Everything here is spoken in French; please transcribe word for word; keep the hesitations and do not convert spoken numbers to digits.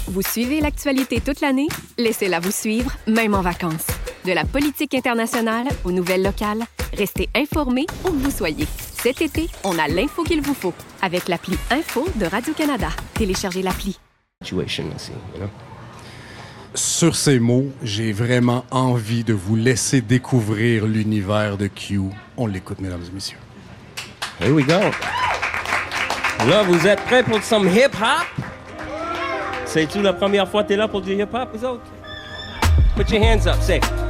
Vous suivez l'actualité toute l'année? Laissez-la vous suivre, même en vacances. De la politique internationale aux nouvelles locales, restez informés où que vous soyez. Cet été, on a l'info qu'il vous faut avec l'appli Info de Radio-Canada. Téléchargez l'appli. Situation aussi, you know? Sur ces mots, j'ai vraiment envie de vous laisser découvrir l'univers de Q. On l'écoute, mesdames et messieurs. Here we go. Là, vous êtes prêts pour some hip-hop? C'est-tu la première fois que t'es là pour du hip-hop, vous autres? Put your hands up, say.